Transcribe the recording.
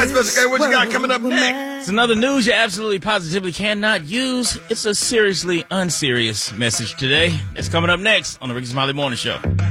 right, Special K, what you got coming up next? It's another news you absolutely positively cannot use. It's a seriously unserious message today. It's coming up next on the Ricky Smiley Morning Show.